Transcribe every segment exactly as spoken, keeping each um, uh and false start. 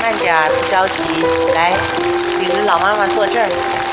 慢点儿，不着急。来，领着老妈妈坐这儿。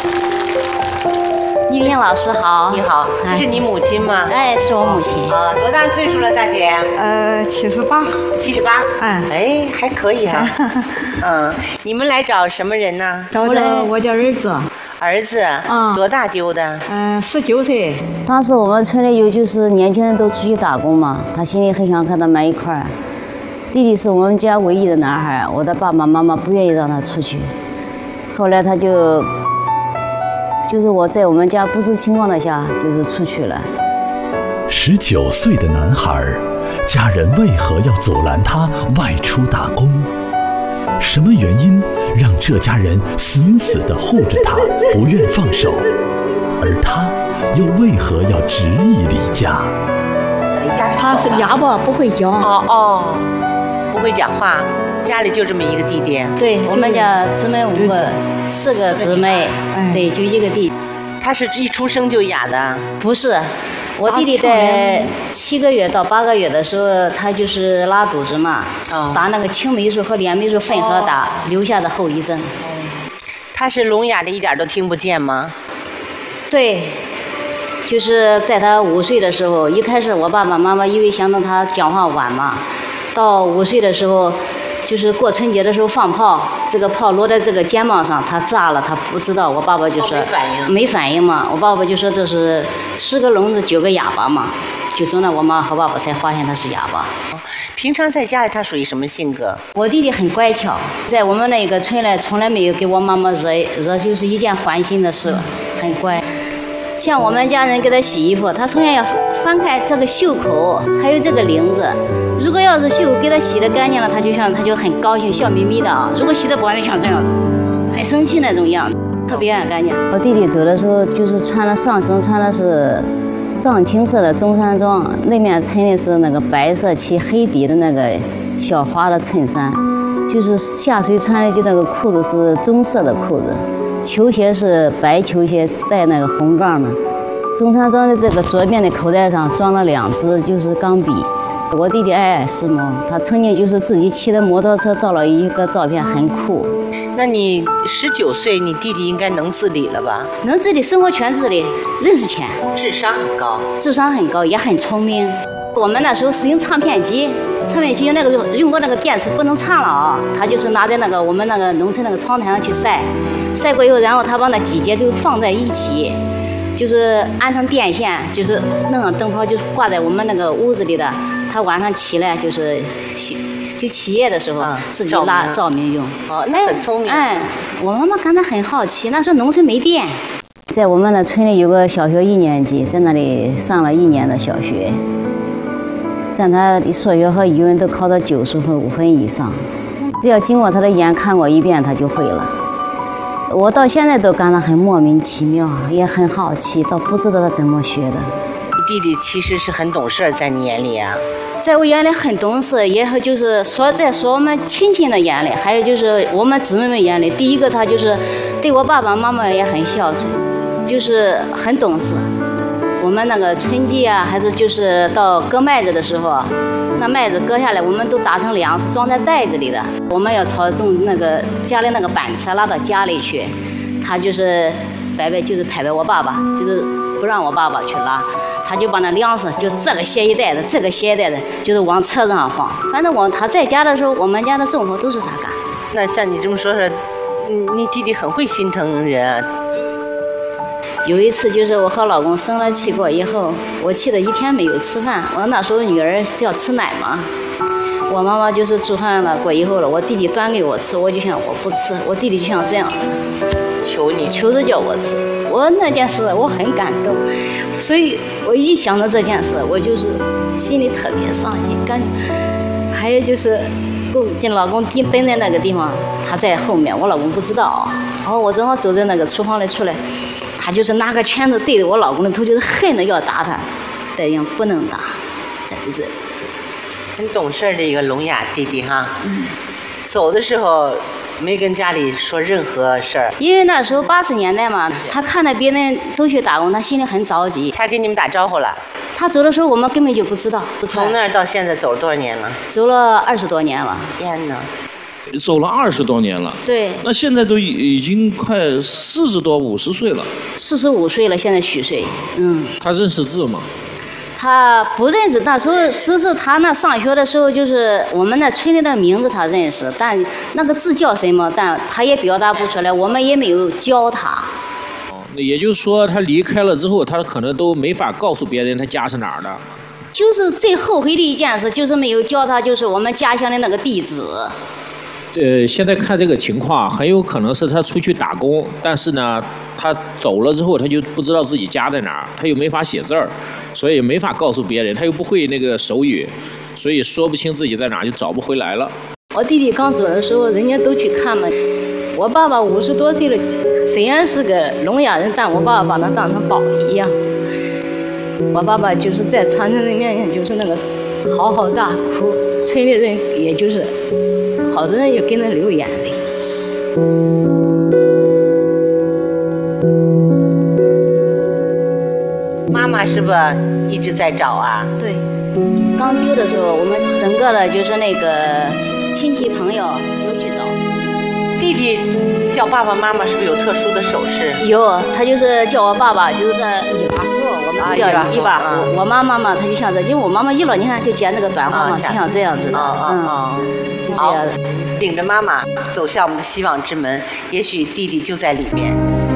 玉英老师好。 你好，这是你母亲吗？ 哎，是我母亲。 啊，多大岁数了，大姐？ 呃，七十八。 七十八。 嗯。 哎，还可以哈。嗯，你们来找什么人呢？ 找着我家儿子。 儿子。嗯。多大丢的？ 嗯，十九岁。 当时我们村里有就是年轻人都出去打工嘛，他心里很想和他们一块儿。弟弟是我们家唯一的男孩，我的爸爸妈妈不愿意让他出去。后来他就，就是我在我们家不知情况的下，就是出去了。 十九岁的男孩，家人为何要阻拦他外出打工？什么原因让这家人死死地护着他，不愿放手？而他又为何要执意离家？ 离家出走了。 他是哑巴，不会讲。 哦哦。不会讲话，家里就这么一个弟弟。 对，我们家姊妹五个，四个姊妹，对，就一个弟弟。 他是一出生就哑的？ 不是，我弟弟在七个月到八个月的时候，他就是拉肚子嘛，哦、打那个青霉素和链霉素混合打，哦、留下的后遗症。 他是聋哑的，一点都听不见吗？ 对。就是在他五岁的时候，一开始我爸爸妈妈因为想到他讲话晚嘛。到五岁的时候，就是过春节的时候放炮，这个炮落在这个肩膀上，他炸了，他不知道。我爸爸就说、哦、没反应，没反应嘛。我爸爸就说这是十个聋子九个哑巴嘛，就从那我妈和爸爸才发现他是哑巴。 平常在家里他属于什么性格？ 我弟弟很乖巧，在我们那个村里从来没有给我妈妈惹惹就是一件烦心的事，很乖。像我们家人给他洗衣服，他从小要翻开这个袖口，还有这个领子。如果要是袖口给他洗得干净了，他就像他就很高兴，笑眯眯的啊。如果洗得不干净，像这样子，很生气那种样子，特别爱干净。我弟弟走的时候，就是穿了上身穿的是藏青色的中山装，那面衬的是那个白色漆黑底的那个小花的衬衫，就是下水穿的就那个裤子是棕色的裤子。球鞋是白球鞋，带那个红杠的。中山装的这个左边的口袋上装了两支就是钢笔。我弟弟爱爱时髦，他曾经就是自己骑的摩托车照了一个照片，很酷。 那你十九岁，你弟弟应该能自理了吧？ 能自理，生活全自理，认识钱， 智商很高， 智商很高，也很聪明。我们那时候使用唱片机，唱片机用那个用过那个电池不能唱了啊，他就是拿在那个我们那个农村那个窗台上去晒，晒过以后，然后他把那几节就放在一起，就是安上电线，就是弄上灯泡，就挂在我们那个屋子里的。他晚上起来就是就起夜的时候、嗯、自己拉照明用。 哦，那很聪明。 哎，我妈妈感到很好奇，那时候农村没电，在我们的村里有个小学一年级，在那里上了一年的小学。在他数学和语文都考到九十分五分以上，只要经过他的眼看过一遍，他就会了。我到现在都感到很莫名其妙，也很好奇，倒不知道他怎么学的。 弟弟其实是很懂事，在你眼里啊？ 在我眼里很懂事，也就是说在说我们亲戚的眼里，还有就是我们姊妹们眼里，第一个他就是对我爸爸妈妈也很孝顺，就是很懂事。我们那个春季啊，还是就是到割麦子的时候，那麦子割下来，我们都打成粮食，装在袋子里的。我们要朝种那个家里那个板车拉到家里去，他就是摆摆，就是拍拍我爸爸，就是不让我爸爸去拉，他就把那粮食就这个卸一袋子，这个卸一袋子，就是往车子上放。反正我他在家的时候，我们家的重活都是他干。 那像你这么说说，你弟弟很会心疼人啊。 有一次就是我和老公生了气过以后，我气得一天没有吃饭。我那时候女儿是要吃奶嘛，我妈妈就是煮饭了过以后了，我弟弟端给我吃，我就想我不吃，我弟弟就像这样求你， 求着叫我吃。我那件事我很感动，所以我一想到这件事，我就是心里特别伤心。感还有就是跟老公等等在那个地方，他在后面，我老公不知道。然后我正好走在那个厨房里出来，他就是拿个拳头对着我老公的头，就是恨得要打他，但是不能打，在这里。 很懂事的一个聋哑弟弟哈。 嗯。 走的时候没跟家里说任何事儿， 因为那时候八十年代嘛，他看到别人都去打工，他心里很着急。 他给你们打招呼了？ 他走的时候我们根本就不知道。 从那儿到现在走了多少年了？ 走了二十多年了。 天哪！ 走了二十多年了。 对。 那现在都已已经快四十多、五十岁了。 四十五岁了，现在虚岁。嗯。 他认识字吗？ 他不认识，那时候只是他那上学的时候，就是我们那村里的名字他认识，但那个字叫什么，但他也表达不出来，我们也没有教他。 哦，那也就是说，他离开了之后，他可能都没法告诉别人他家是哪儿的。 就是最后悔的一件事，就是没有教他，就是我们家乡的那个地址。 呃，现在看这个情况，很有可能是他出去打工，但是呢，他走了之后，他就不知道自己家在哪儿，他又没法写字儿，所以没法告诉别人，他又不会那个手语，所以说不清自己在哪儿，就找不回来了。 我弟弟刚走的时候，人家都去看嘛。我爸爸五十多岁了，虽然是个聋哑人，但我爸爸把他当成宝一样。我爸爸就是在传承人面前就是那个嚎嚎大哭，村里人也就是好多人也跟着流眼泪。 妈妈是不是一直在找啊？ 对，刚丢的时候，我们整个的就是那个亲戚朋友都去找。 弟弟叫爸爸妈妈是不是有特殊的手势？ 有，他就是叫我爸爸，就是这一把胡，我们叫一把胡。我妈妈嘛，她就像这，因为我妈妈一老，你看就剪那个短发嘛，就像这样子的，嗯，就这样。 领着妈妈走向我们的希望之门，也许弟弟就在里面。